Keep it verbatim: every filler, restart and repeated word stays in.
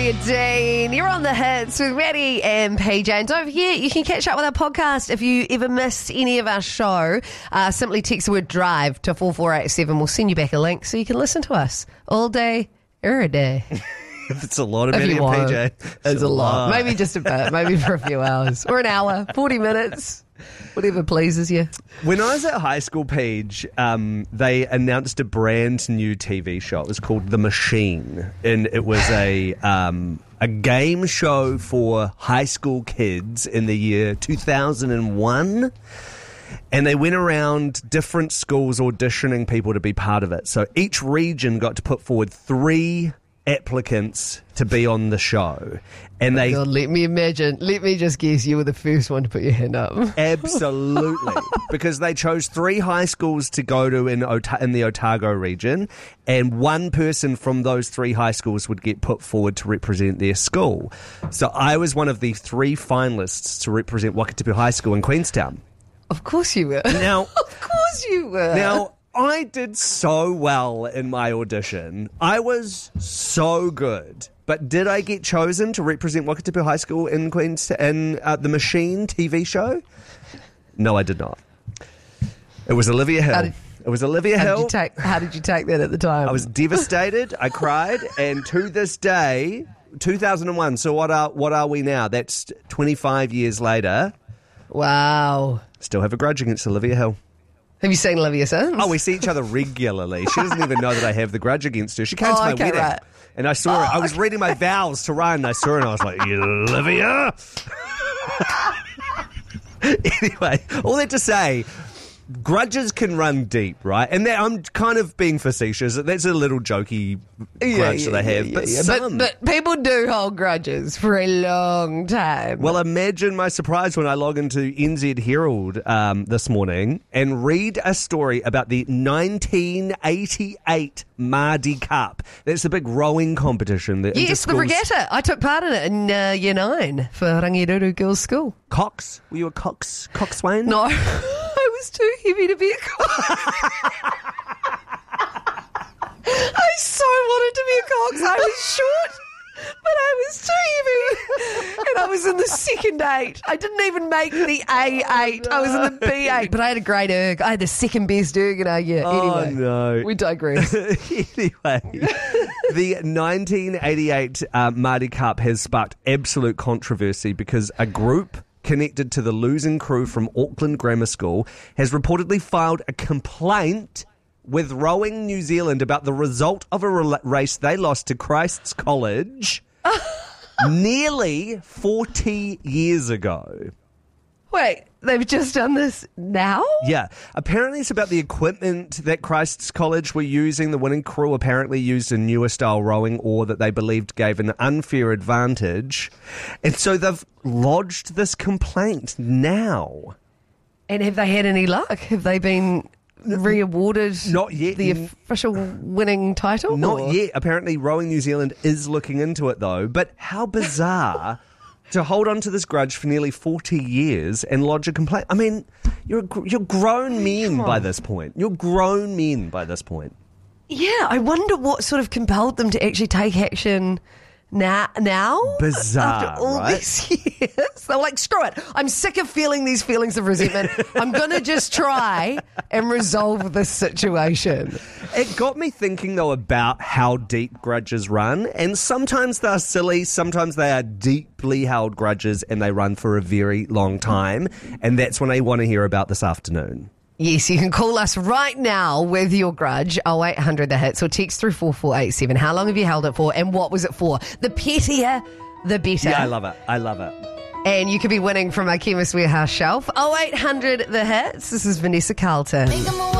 Olivia Dean. You're on the hits with Maddie and P J. And don't forget, you can catch up with our podcast if you ever missed any of our show. Uh, simply text the word drive to four four eight seven. We'll send you back a link so you can listen to us all day, every day. It's a lot of If Maddie you and want. P J. It's a lot. Maybe just a bit. Maybe for a few hours. Or an hour. forty minutes. Whatever pleases you. When I was at high school, Paige, um, they announced a brand new T V show. It was called The Machine, and it was a um, a game show for high school kids in the year two thousand one. And they went around different schools auditioning people to be part of it. So each region got to put forward three applicants to be on the show. And they God, let me imagine. Let me just guess you were the first one to put your hand up. Absolutely, because they chose three high schools to go to in Ota- in the Otago region, and one person from those three high schools would get put forward to represent their school. So I was one of the three finalists to represent Wakatipu High School in Queenstown. Of course you were. Now, of course you were. Now, I did so well in my audition. I was so good. But did I get chosen to represent Wakatipu High School in Queenstown in uh, the Machine T V show? No, I did not. It was Olivia Hill. Did, it was Olivia how Hill. Did you take, how did you take that at the time? I was devastated. I cried. And to this day, two thousand one, so what are, what are we now? That's twenty-five years later. Wow. Still have a grudge against Olivia Hill. Have you seen Olivia since? Oh, we see each other regularly. She doesn't even know that I have the grudge against her. She came oh, to my okay, wedding. Right. And I saw oh, her. I was okay. reading my vows to Ryan, and I saw her, and I was like, Olivia! Anyway, all that to say, grudges can run deep, right? And that, I'm kind of being facetious. That's a little jokey yeah, grudge yeah, that I have. Yeah, but, yeah. some, but but people do hold grudges for a long time. Well, imagine my surprise when I log into N Z Herald um, this morning and read a story about the nineteen eighty-eight Māori Cup. That's the big rowing competition. That yes, the regatta. I took part in it in uh, year nine for Rangiruru Girls' School. Cox? Were you a Cox, coxswain? No, I was too heavy to be a cox. I so wanted to be a cox. I was short, but I was too heavy. And I was in the second eight. I didn't even make the A eight. I was in the B eight, but I had a great erg. I had the second best erg in our year. Oh, anyway, no. we digress. Anyway, the nineteen eighty-eight uh, Māori Cup has sparked absolute controversy because a group connected to the losing crew from Auckland Grammar School has reportedly filed a complaint with Rowing New Zealand about the result of a re- race they lost to Christ's College nearly forty years ago. Wait, they've just done this now? Yeah. Apparently it's about the equipment that Christ's College were using. The winning crew apparently used a newer style rowing oar that they believed gave an unfair advantage. And so they've lodged this complaint now. And have they had any luck? Have they been re-awarded Not yet. the official winning title? Not or? yet. Apparently Rowing New Zealand is looking into it though. But how bizarre to hold on to this grudge for nearly forty years and lodge a complaint. I mean, you're you're grown men by this point. You're grown men by this point. Yeah, I wonder what sort of compelled them to actually take action now. now Bizarre, after all right? these years. They're like, screw it. I'm sick of feeling these feelings of resentment. I'm going to just try and resolve this situation. It got me thinking, though, about how deep grudges run. And sometimes they're silly, sometimes they are deeply held grudges and they run for a very long time. And that's what I want to hear about this afternoon. Yes, you can call us right now with your grudge, oh eight hundred the hits, or text through four four eight seven. How long have you held it for and what was it for? The pettier, the better. Yeah, I love it. I love it. And you could be winning from our Chemist Warehouse shelf. oh eight hundred the hits. This is Vanessa Carlton.